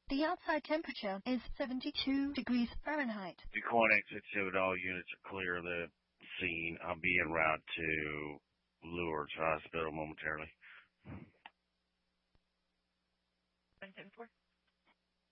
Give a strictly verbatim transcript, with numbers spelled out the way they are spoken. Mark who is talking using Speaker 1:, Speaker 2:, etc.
Speaker 1: The outside temperature is seventy-two degrees Fahrenheit.
Speaker 2: Decoin exit exhibit, all units are clear of the scene. I'll be en route to Lourdes Hospital momentarily.
Speaker 3: one ten four.